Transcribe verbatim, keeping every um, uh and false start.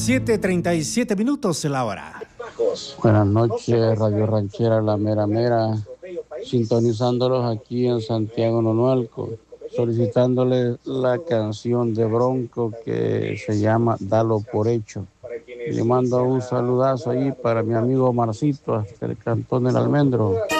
siete treinta y siete minutos la hora. Buenas noches, Radio Ranchera La Mera Mera, sintonizándolos aquí en Santiago Nonualco, solicitándoles la canción de Bronco que se llama Dalo por Hecho. Le mando un saludazo ahí para mi amigo Marcito hasta el Cantón del Almendro.